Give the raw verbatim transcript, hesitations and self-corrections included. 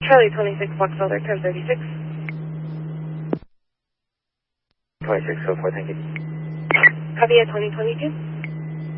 Charlie twenty-six, Foxtrot, ten thirty-six. twenty-six, go for it, thank you. Copy at twenty twenty-two.